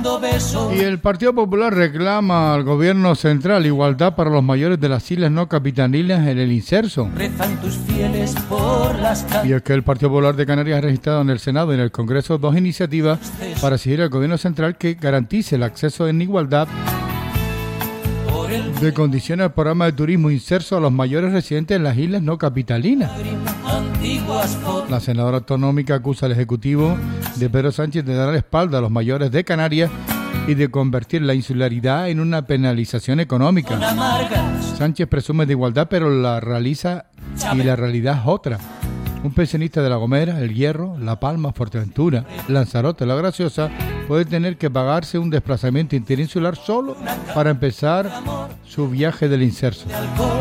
dando besos. Y el Partido Popular reclama al gobierno central igualdad para los mayores de las islas no capitalinas en el inserso. Rezan tus fieles por las calles. Y es que el Partido Popular de Canarias ha registrado en el Senado y en el Congreso 2 iniciativas para exigir al gobierno central que garantice el acceso en igualdad de condiciones al programa de turismo inserso a los mayores residentes en las islas no capitalinas. La senadora autonómica acusa al Ejecutivo de Pedro Sánchez de dar la espalda a los mayores de Canarias y de convertir la insularidad en una penalización económica. Sánchez presume de igualdad, pero la realiza y la realidad es otra. Un pensionista de La Gomera, El Hierro, La Palma, Fuerteventura, Lanzarote, La Graciosa puede tener que pagarse un desplazamiento interinsular solo para empezar su viaje del inserso.